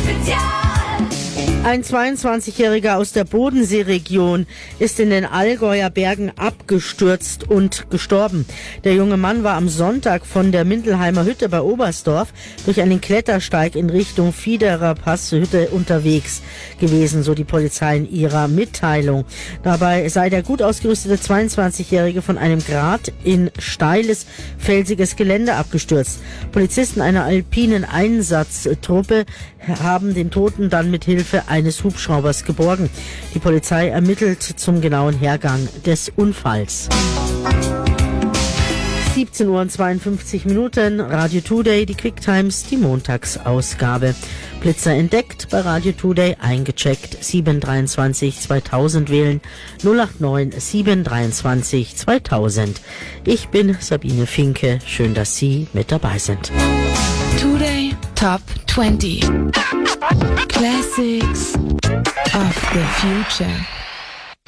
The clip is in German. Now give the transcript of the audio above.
Ein 22-Jähriger aus der Bodenseeregion ist in den Allgäuer Bergen abgestürzt und gestorben. Der junge Mann war am Sonntag von der Mindelheimer Hütte bei Oberstdorf durch einen Klettersteig in Richtung Fiederer Passhütte unterwegs gewesen, so die Polizei in ihrer Mitteilung. Dabei sei der gut ausgerüstete 22-Jährige von einem Grat in steiles, felsiges Gelände abgestürzt. Polizisten einer alpinen Einsatztruppe haben den Toten dann mit Hilfe eines Hubschraubers geborgen. Die Polizei ermittelt zum genauen Hergang des Unfalls. 17:52 Uhr, Radio Today, die Quicktimes, die Montagsausgabe. Blitzer entdeckt, bei Radio Today eingecheckt, 723 2000 wählen, 089 723 2000. Ich bin Sabine Finke, schön, dass Sie mit dabei sind. Today Top 20 Classics of the Future.